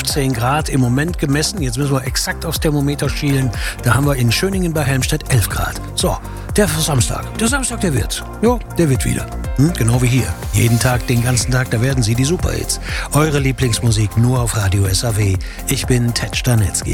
15 Grad im Moment gemessen. Jetzt müssen wir exakt aufs Thermometer schielen. Da haben wir in Schöningen bei Helmstedt 11 Grad. So, der Samstag. Der Samstag, der wird. Ja, der wird wieder. Genau wie hier. Jeden Tag, den ganzen Tag, da werden Sie die Superhits. Eure Lieblingsmusik nur auf Radio SAW. Ich bin Ted Stanitzky.